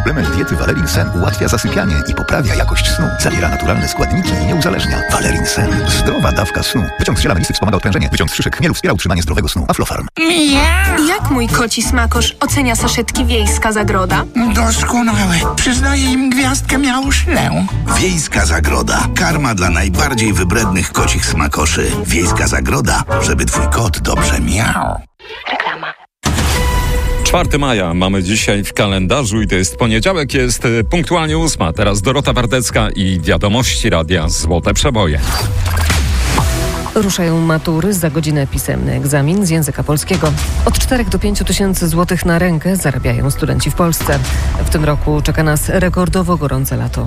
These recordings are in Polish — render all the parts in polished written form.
Suplement diety Valerin Sen ułatwia zasypianie i poprawia jakość snu. Zawiera naturalne składniki i nie uzależnia. Valerin Sen. Zdrowa dawka snu. Wyciąg z ziela melisy wspomaga odprężenie. Wyciąg z szyszek chmielu wspiera utrzymanie zdrowego snu. Aflofarm. Jak mój koci smakosz ocenia saszetki Wiejska Zagroda? Doskonałe. Przyznaję im gwiazdkę miałuszlę. Wiejska Zagroda. Karma dla najbardziej wybrednych kocich smakoszy. Wiejska Zagroda, żeby twój kot dobrze miał. Reklama. 4 maja mamy dzisiaj w kalendarzu i to jest poniedziałek, jest punktualnie 8. Teraz Dorota Wardecka i wiadomości radia Złote Przeboje. Ruszają matury, za godzinę pisemny egzamin z języka polskiego. Od 4 do 5 tysięcy złotych na rękę zarabiają studenci w Polsce. W tym roku czeka nas rekordowo gorące lato.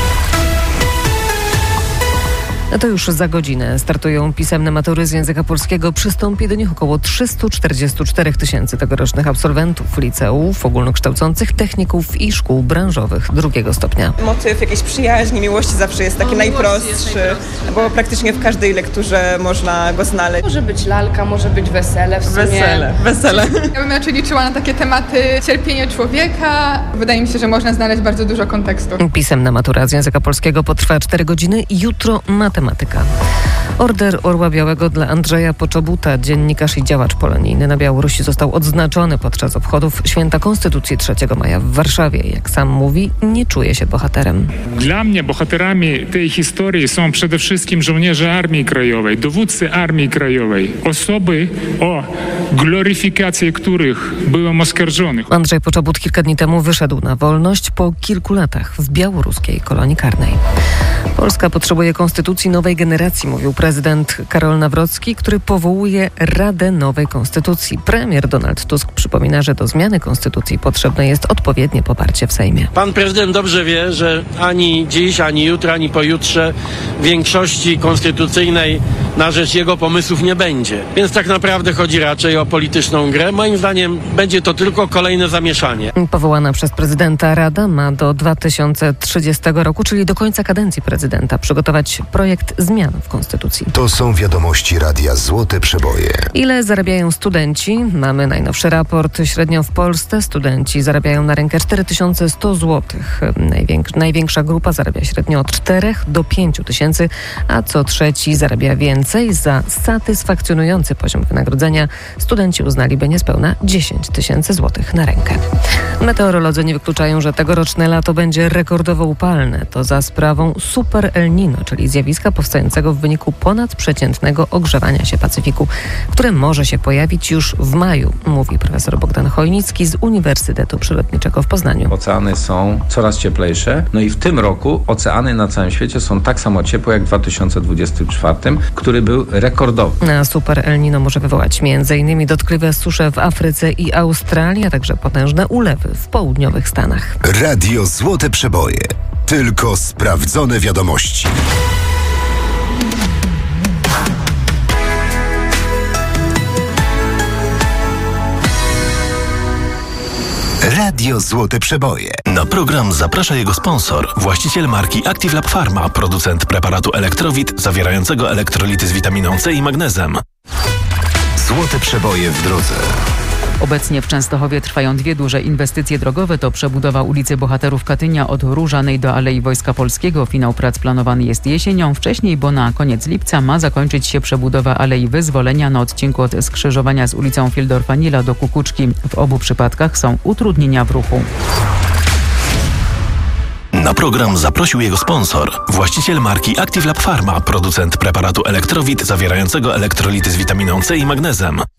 To już za godzinę startują pisemne matury z języka polskiego. Przystąpi do nich około 344 tysięcy tegorocznych absolwentów liceów, ogólnokształcących, techników i szkół branżowych drugiego stopnia. Motyw jakiejś przyjaźni, miłości zawsze jest taki najprostszy, bo praktycznie w każdej lekturze można go znaleźć. Może być lalka, może być wesele w sumie. Wesele. Ja bym raczej liczyła na takie tematy cierpienia człowieka. Wydaje mi się, że można znaleźć bardzo dużo kontekstu. Pisemna matura z języka polskiego potrwa 4 godziny. Jutro matematyka. Order Orła Białego dla Andrzeja Poczobuta, dziennikarz i działacz polonijny na Białorusi, został odznaczony podczas obchodów Święta Konstytucji 3 maja w Warszawie. Jak sam mówi, nie czuje się bohaterem. Dla mnie bohaterami tej historii są przede wszystkim żołnierze Armii Krajowej, dowódcy Armii Krajowej, osoby, o gloryfikacji których byłem oskarżony. Andrzej Poczobut kilka dni temu wyszedł na wolność po kilku latach w białoruskiej kolonii karnej. Polska potrzebuje konstytucji nowej generacji, mówił prezydent Karol Nawrocki, który powołuje Radę Nowej Konstytucji. Premier Donald Tusk przypomina, że do zmiany konstytucji potrzebne jest odpowiednie poparcie w Sejmie. Pan prezydent dobrze wie, że ani dziś, ani jutro, ani pojutrze większości konstytucyjnej na rzecz jego pomysłów nie będzie. Więc tak naprawdę chodzi raczej o polityczną grę. Moim zdaniem będzie to tylko kolejne zamieszanie. Powołana przez prezydenta Rada ma do 2030 roku, czyli do końca kadencji prezydenta, przygotować projekt zmian w konstytucji. To są wiadomości radia Złote Przeboje. Ile zarabiają studenci? Mamy najnowszy raport. Średnio w Polsce studenci zarabiają na rękę 4100 zł. Największa grupa zarabia średnio od 4 do 5 tysięcy, a co trzeci zarabia więcej. Za satysfakcjonujący poziom wynagrodzenia studenci uznaliby niespełna 10 tysięcy złotych na rękę. Meteorolodzy nie wykluczają, że tegoroczne lato będzie rekordowo upalne. To za sprawą Super El Niño, czyli zjawiska powstającego w wyniku ponadprzeciętnego ogrzewania się Pacyfiku, które może się pojawić już w maju, mówi profesor Bogdan Chojnicki z Uniwersytetu Przyrodniczego w Poznaniu. Oceany są coraz cieplejsze, no i w tym roku oceany na całym świecie są tak samo ciepłe jak w 2024, który był rekordowy. A Super El Niño może wywołać m.in. dotkliwe susze w Afryce i Australii, a także potężne ulewy w południowych Stanach. Radio Złote Przeboje. Tylko sprawdzone wiadomości. Radio Złote Przeboje. Na program zaprasza jego sponsor, właściciel marki Active Lab Pharma, producent preparatu Elektrowit zawierającego elektrolity z witaminą C i magnezem. Złote Przeboje w drodze. Obecnie w Częstochowie trwają 2 duże inwestycje drogowe. To przebudowa ulicy Bohaterów Katynia od Różanej do Alei Wojska Polskiego. Finał prac planowany jest jesienią. Wcześniej, bo na koniec lipca, ma zakończyć się przebudowa Alei Wyzwolenia na odcinku od skrzyżowania z ulicą Fieldorfa-Nila do Kukuczki. W obu przypadkach są utrudnienia w ruchu. Na program zaprosił jego sponsor, właściciel marki Active Lab Pharma, producent preparatu Elektrowit zawierającego elektrolity z witaminą C i magnezem.